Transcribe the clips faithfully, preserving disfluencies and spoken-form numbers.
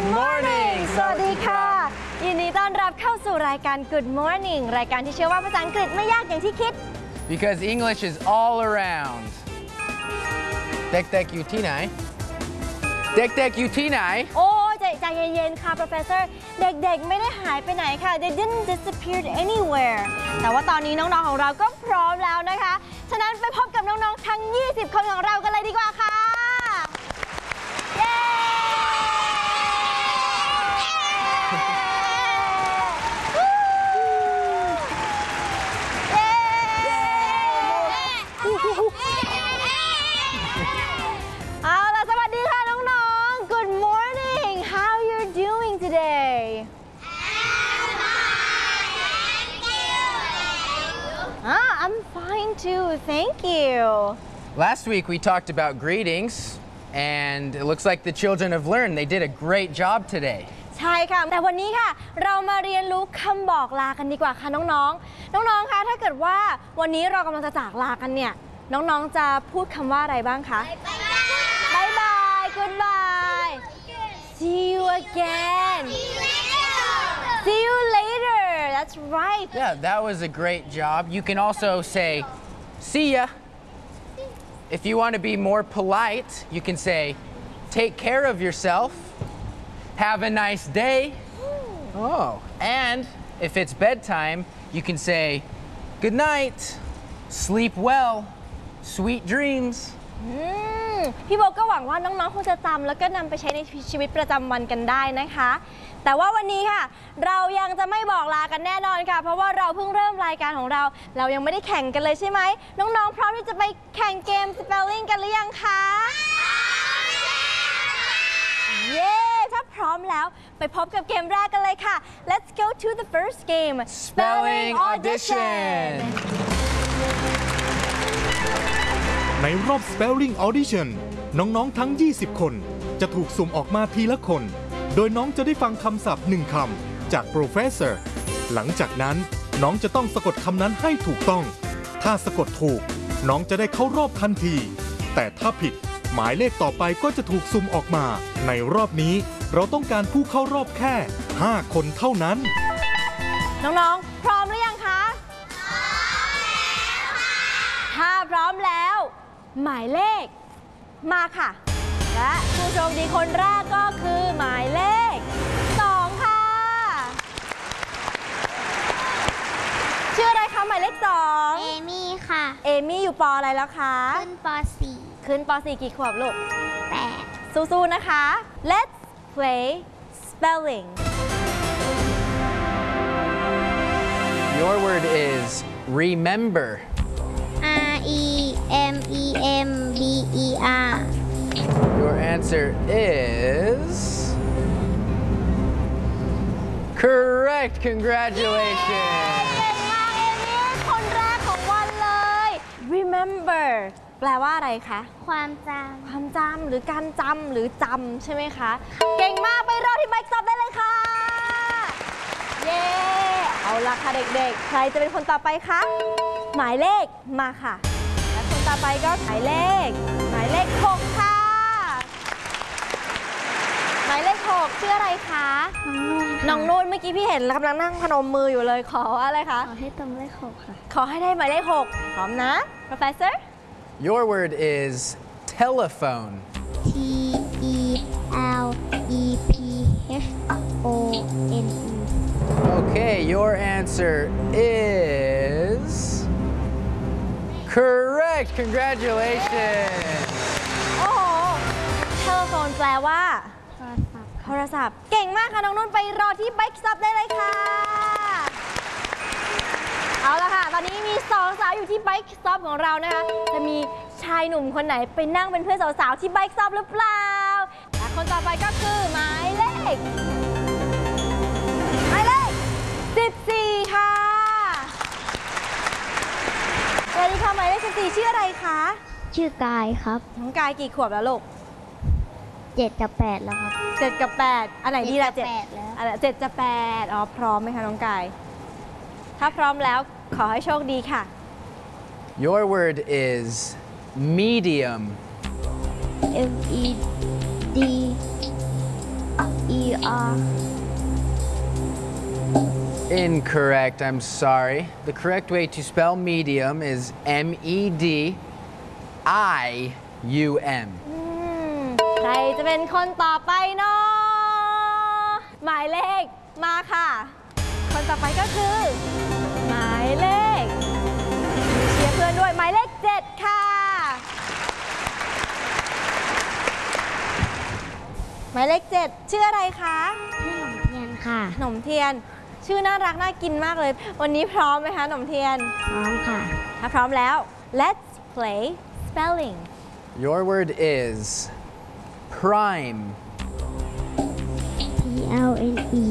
Good morning สวัสดีค่ะยินดีต้อนรับเข้าสู่รายการ Good Morning รายการที่เชื่อว่าภาษาอังกฤษไม่ยากอย่างที่คิด Because English is all around เด็กๆอยู่ที่ไหนเด็กๆอยู่ที่ไหนโอ้ใจใจเย็นๆค่ะ Professor เด็กๆไม่ได้หายไปไหนค่ะ They didn't disappear anywhere แต่ว่าตอนนี้น้องๆของเราก็พร้อมแล้วนะคะฉะนั้นไปพบกับน้องๆทั้งยี่สิบคนของเรากันเลยดีกว่าค่ะเย้เอาล่ะสวัสดีค่ะน้องๆ Good morning How you doing today Ah, I'm fine too thank you Last week we talked about greetings and it looks like the children have learned they did a great job today ใช่ค่ะแต่วันนี้ค่ะเรามาเรียนรู้คำบอกลากันดีกว่าค่ะน้องๆน้องๆคะถ้าเกิดว่าวันนี้เรากำลังจะจากลากันเนี่ยน้องๆจะพูดคำว่าอะไรบ้างคะบายบาย goodbye see you again see you later that's right Yeah that was a great job You can also say see ya If you want to be more polite you can say take care of yourself Have a nice day Oh and if it's bedtime you can say good night Sleep well Sweet dreams พี่โบก็หวังว่าน้องๆคงจะจำแล้วก็นำไปใช้ในชีวิตประจำวันกันได้นะคะแต่ว่าวันนี้ค่ะเรายังจะไม่บอกลากันแน่นอนค่ะเพราะว่าเราเพิ่งเริ่มรายการของเราเรายังไม่ได้แข่งกันเลยใช่ไหมน้องๆพร้อมที่จะไปแข่งเกม Spelling กันหรือยังคะเย้ถ้าพร้อมแล้วไปพบกับเกมแรกกันเลยค่ะ Let's go to the first game Spelling Audition ในรอบ Spelling Audition น้องๆทั้งยี่สิบคนจะถูกสุ่มออกมาทีละคนโดยน้องจะได้ฟังคำศัพท์หนึ่งคำจาก Professor หลังจากนั้นน้องจะต้องสะกดคำนั้นให้ถูกต้องถ้าสะกดถูกน้องจะได้เข้ารอบทันทีแต่ถ้าผิดหมายเลขต่อไปก็จะถูกสุ่มออกมาในรอบนี้เราต้องการผู้เข้ารอบแค่ห้าคนเท่านั้นน้องๆพร้อมหรือยังคะถ้าพร้อมแล้วหมายเลขมาค่ะและผู้โชคดีคนแรกก็คือหมายเลขสองค่ะชื่ออะไรคะหมายเลขสองเอมี่ค่ะเอมี่อยู่ป.อะไรแล้วคะขึ้นป.สี่ขึ้นป.สี่กี่ขวบลูกแปดสู้ๆนะคะ Let's play spelling Your word is remember R E M E M B E R Your answer is correct. Congratulations. เก่งมากเอมี่คนแรกของวันเลย Remember แปลว่าอะไรคะความจำความจำหรือการจำหรือจำใช่ไหมคะเก่งมากไปรอที่ Bike Stop ได้เลยค่ะเย้เอาล่ะค่ะเด็กๆใครจะเป็นคนต่อไปคะหมายเลขมาค่ะและคนต่อไปก็หมายเลขหมายเลขหกค่ะหมายเลขหกชื่ออะไรคะน้องนุ่นเมื่อกี้พี่เห็นกำลังนั่งพนมมืออยู่เลยขออะไรคะขอให้ตรงเลขหกค่ะขอให้ได้หมายเลขหกพร้อมนะ Professor Your word is telephone T E L E P H O N E Okay your answer is correct Congratulations โอ้โห telephone แปลว่าโทรศัพท์เก่งมากค่ะน้องนุ่นไปรอที่ Bike Stop ได้เลยค่ะเอาละค่ะตอนนี้มีสองสาวอยู่ที่ Bike Stop ของเรานะคะจะมีชายหนุ่มคนไหนไปนั่งเป็นเพื่อนสาวๆที่ Bike Stop หรือเปล่าและคนต่อไปก็คือหมายเลขหมายเลขสิบสี่ค่ะสวัสดีค่ะหมายเลขสิบสี่ชื่ออะไรคะชื่อกายครับน้องกายกี่ขวบแล้วลูกเจ็ดกับแปดแล้วครับเจ็ดกับแปดอันไหนดีล่ะเจ็ดแล้วอันเจ็ดจะแปดอ๋อพร้อมไหมคะน้องกายถ้าพร้อมแล้วขอให้โชคดีค่ะ Your word is medium M E D E R Incorrect. I'm sorry. The correct way to spell medium is M E D I U M. อืมใครจะเป็นคนต่อไปเนาะหมายเลขมาค่ะ คนต่อไปก็คือ หมายเลขเชียร์เพื่อนด้วยหมายเลขเจ็ดค่ะ หมายเลขเจ็ดชื่ออะไรคะชื่อหนมเทียนค่ะขนมเทียน ชื่อน่ารักน่ากินมากเลย วันนี้พร้อมไหมคะขนมเทียนพร้อมค่ะถ้าพร้อมแล้ว let's play spelling Your word is prime. P L N E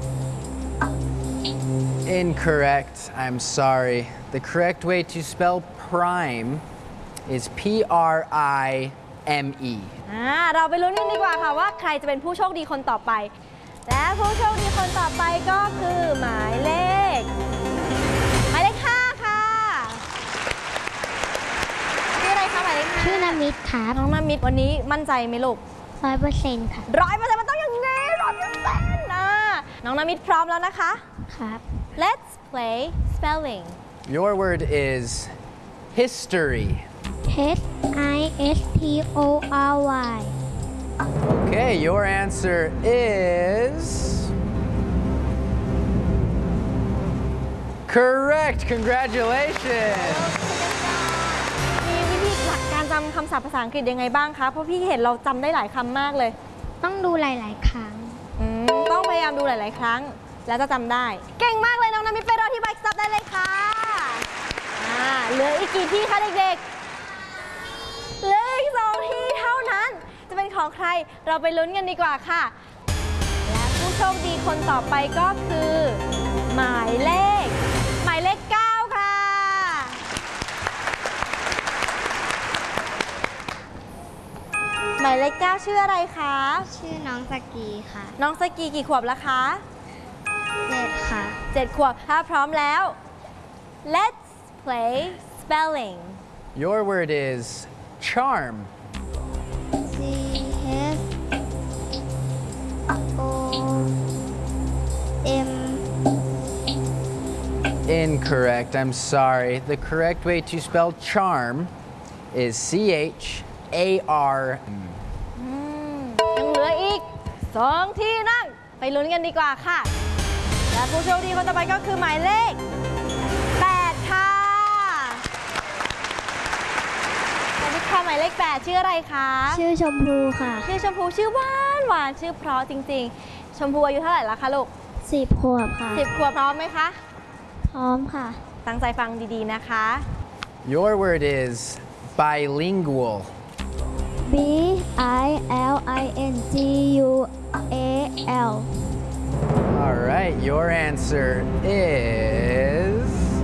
Incorrect. I'm sorry. The correct way to spell prime is P R I M E. อ่าเราไปลุ้นกันดีกว่าค่ะว่าใครจะเป็นผู้โชคดีคนต่อไป และผู้โชคดีคนต่อไปก็คือหมายเลข หมายเลขห้าค่ะชื่ออะไรคะหมายเลขห้าชื่อนามิตครับน้องนามิตวันนี้มั่นใจไหมลูกร้อยเปอร์เซ็นต์ค่ะร้อยเปอร์เซ็นต์มันต้องอย่างนี้ร้อยเปอร์เซ็นต์นะน้องนามิตพร้อมแล้วนะคะครับ let's play spelling Your word is history. H I S T O R Y Okay, your answer is correct. Congratulations. มีวิธีหลักการจำคำศัพท์ภาษาอังกฤษยังไงบ้างคะ เพราะพี่เห็นเราจำได้หลายคำมากเลยต้องดูหลาย ๆ ครั้งอืมต้องพยายามดูหลาย ๆ ครั้ง แล้วจะจำได้ เก่งมากเลยน้องนามิตไปรอที่ Bike Stop ได้เลยค่ะอ่าเหลืออีกกี่ที่คะเด็กๆ เหลืออีกสองที่เท่านั้น จะเป็นของใครเราไปลุ้นกันดีกว่าค่ะ และผู้โชคดีคนต่อไปก็คือ หมายเลข หมายเลขเก้าค่ะ หมายเลขเก้าชื่ออะไรคะชื่อน้องสกีค่ะน้องสกีกี่ขวบแล้วคะเจ็ดค่ะเจ็ดขวบถ้าพร้อมแล้ว let's play spelling Your word is charm. C H O M Incorrect. I'm sorry. The correct way to spell charm is C H A R M. ยังเหลืออีกสองที่นั่ง ไปลุ้นกันดีกว่าค่ะ และผู้โชคดีคนต่อไปก็คือหมายเลขแปดค่ะสวัสดีค่ะหมายเลขแปดชื่ออะไรคะชื่อชมพูค่ะชื่อชมพูชื่อหวานหวานชื่อเพราะจริงๆ ชมพูอายุเท่าไหร่แล้วคะลูกสิบขวบค่ะสิบขวบพร้อมไหมคะพร้อมค่ะตั้งใจฟังดีๆนะคะ Your word is bilingual. B I L I N G U A L All right, your answer is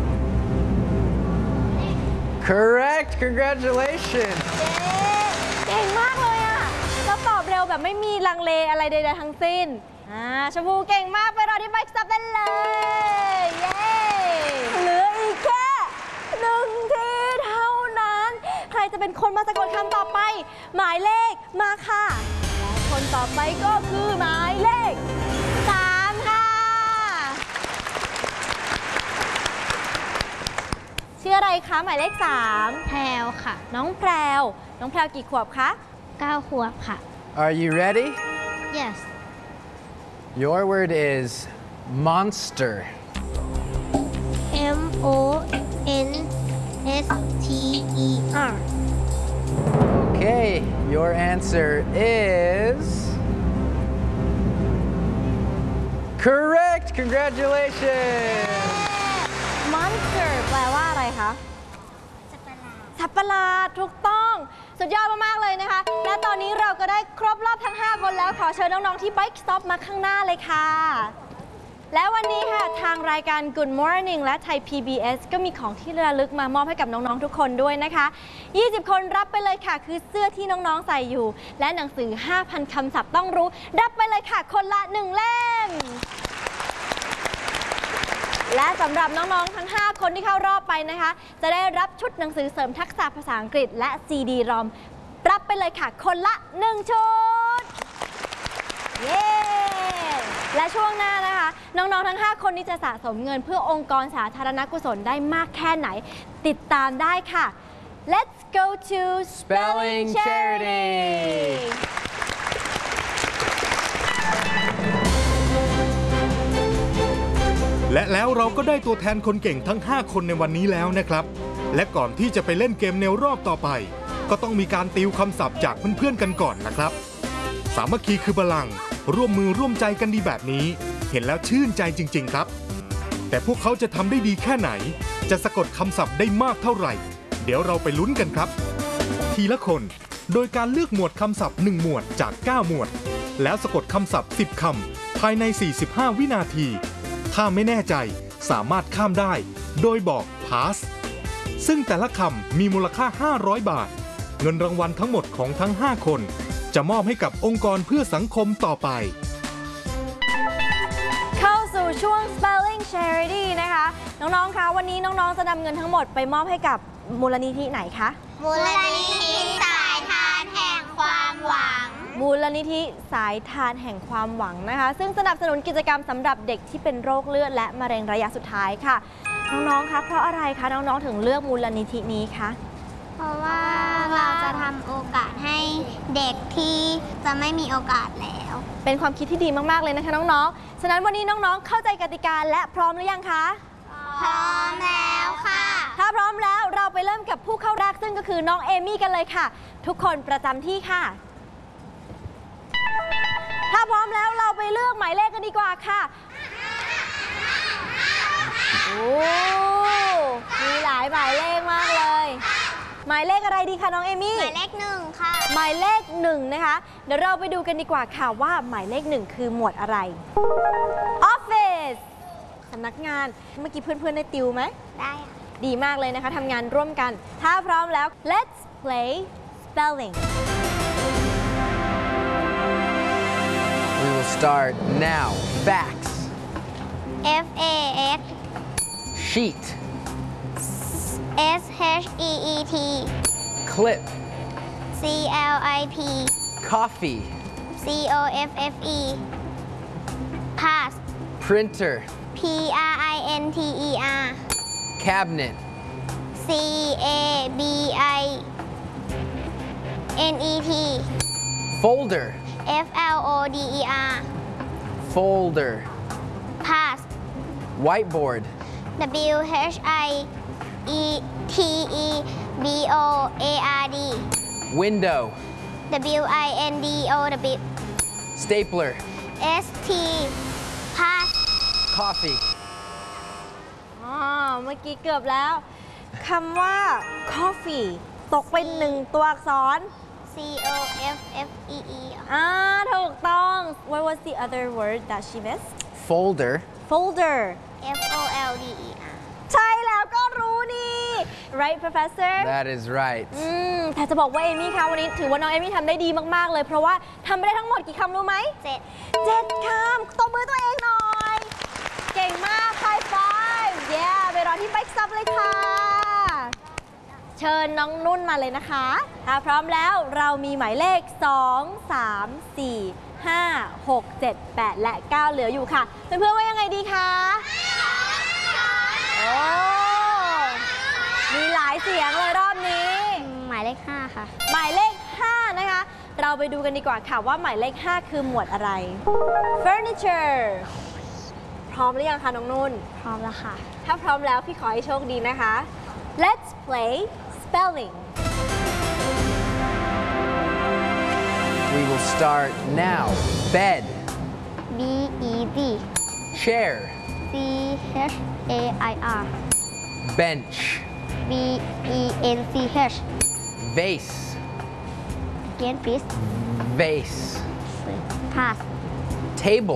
correct. Congratulations. เก่งมากเลยอะแล้วตอบเร็วแบบไม่มีลังเลอะไรใดๆทั้งสิ้น อ่าชมพูเก่งมากไปรอที่ Bike Stop ได้เลย เย้ เหลืออีกแค่หนึ่งทีเท่านั้น ใครจะเป็นคนมาสะกดคำต่อไป หมายเลขมาค่ะ และคนต่อไปก็คือหมายเลขสามค่ะ ชื่ออะไรคะหมายเลขสามแพรวค่ะน้องแพรว น้องแพรวกี่ขวบคะเก้าขวบค่ะ Are you ready? Yes Your word is monster. M O N S T E R Okay, your answer is correct. Congratulations. Monster แปลว่าอะไรคะ สัตว์ประหลาดถูกต้อง สุดยอดมาก ๆ เลยนะคะ และตอนนี้เราก็ได้ครบรอบทั้ง ห้า คนแล้ว ขอเชิญน้อง ๆ ที่ Bike Stop มาข้างหน้าเลยค่ะ และวันนี้ค่ะ ทางรายการ Good Morning และไทย พี บี เอส ก็มีของที่ระลึกมามอบให้กับน้อง ๆ ทุกคนด้วยนะคะ ยี่สิบ คนรับไปเลยค่ะ คือเสื้อที่น้อง ๆ ใส่อยู่ และหนังสือ ห้าพัน คำศัพท์ต้องรู้ รับไปเลยค่ะ คนละหนึ่งเล่ม และสำหรับน้อง ๆ ทั้ง ห้า คนที่เข้ารอบไปนะคะ จะได้รับชุดหนังสือเสริมทักษะภาษาอังกฤษและ ซี ดี รอม รับไปเลยค่ะ คนละหนึ่งชุด เย้ช่วงหน้านะคะน้องๆทั้งห้าคนนี้จะสะสมเงินเพื่อองค์กรสาธารณกุศลได้มากแค่ไหนติดตามได้ค่ะ Let's go to Spelling Charity และแล้วเราก็ได้ตัวแทนคนเก่งทั้งห้าคนในวันนี้แล้วนะครับและก่อนที่จะไปเล่นเกมในรอบต่อไปก็ต้องมีการติวคำศัพท์จากเพื่อนๆกันก่อนนะครับสามัคคีคือพลังร่วมมือร่วมใจกันดีแบบนี้เห็นแล้วชื่นใจจริงๆครับแต่พวกเขาจะทำได้ดีแค่ไหนจะสะกดคำศัพท์ได้มากเท่าไหร่เดี๋ยวเราไปลุ้นกันครับทีละคนโดยการเลือกหมวดคำศัพท์หนึ่งหมวดจากเก้าหมวดแล้วสะกดคำศัพท์สิบคำภายในสี่สิบห้าวินาทีถ้าไม่แน่ใจสามารถข้ามได้โดยบอก pass ซึ่งแต่ละคำมีมูลค่าห้าร้อยบาทเงินรางวัลทั้งหมดของทั้งห้าคนจะมอบให้กับองค์กรเพื่อสังคมต่อไปเข้าสู่ช่วง Spelling Charity นะคะน้องๆคะวันนี้น้องๆจะนำเงินทั้งหมดไปมอบให้กับมูลนิธิไหนคะมูลนิธิสายทานแห่งความหวังมูลนิธิสายทานแห่งความหวังนะคะซึ่งสนับสนุนกิจกรรมสำหรับเด็กที่เป็นโรคเลือดและมะเร็งระยะสุดท้ายค่ะน้องๆคะเพราะอะไรคะน้องๆถึงเลือกมูลนิธินี้คะเพราะว่าเราจะทำโอกาสให้เด็กที่จะไม่มีโอกาสแล้วเป็นความคิดที่ดีมากๆเลยนะคะน้องๆฉะนั้นวันนี้น้องๆเข้าใจกติกาและพร้อมหรือยังคะพร้อมแล้วค่ะถ้าพร้อมแล้วเราไปเริ่มกับผู้เข้าแรกซึ่งก็คือน้องเอมี่กันเลยค่ะทุกคนประจำที่ค่ะถ้าพร้อมแล้วเราไปเลือกหมายเลขกันดีกว่าค่ะโอ้มีหลายหมายเลขมากเลยหมายเลขอะไรดีคะน้องเอมี่หมายเลขหนึ่งค่ะหมายเลขหนึ่งนะคะเดี๋ยวเราไปดูกันดีกว่าค่ะว่าหมายเลขหนึ่งคือหมวดอะไร Office สำนักงานเมื่อกี้เพื่อนๆได้ติวไหมได้ดีมากเลยนะคะทำงานร่วมกันถ้าพร้อมแล้ว Let's play spelling We will start now. Facts. F A X Sheet. S H E E T Clip. C L I P Coffee. C O F F E Pass Printer. P R I N T E R Cabinet. C A B I N E T Folder. F L O D E R Folder. Pass Whiteboard. W H I E T E B O A R D Window. W I N D O W Stapler. S T Pass Coffee. อ๋อเมื่อกี้เกือบแล้วคำว่า coffee ตกเป็นหนึ่งตัวอักษร C O F F E E อ่าถูกต้อง What was the other word that she missed Folder. Folder F O L D E R ใช่แล้วก็รู้นี่ right professor That is right อืมแต่จะบอกว่าเอมี่คะวันนี้ถือว่าน้องเอมี่ทำได้ดีมากๆเลยเพราะว่าทำไปได้ทั้งหมดกี่คำรู้ไหมเจ็ดเจ็ดคำตบมือตัวเองหน่อยเก่งมาก high five yeah ไปรอที่ bike stop เลยค่ะเชิญน้องนุ่นมาเลยนะคะถ้าพร้อมแล้วเรามีหมายเลขสอง สาม สี่ ห้า หก เจ็ด แปดและเก้าเหลืออยู่ค่ะเพื่อนๆว่ายังไงดีคะโอ้มีหลายเสียงเลยรอบนี้หมายเลขห้าค่ะหมายเลขห้านะคะเราไปดูกันดีกว่าค่ะว่าหมายเลขห้าคือหมวดอะไร Furniture พร้อมหรือยังคะน้องนุ่นพร้อมแล้วค่ะถ้าพร้อมแล้วพี่ขอให้โชคดีนะคะ Let's play spelling We will start now. Bed. B E D Chair. C H A I R Bench. B E N C H Vase. Again please Vase. Pass Table.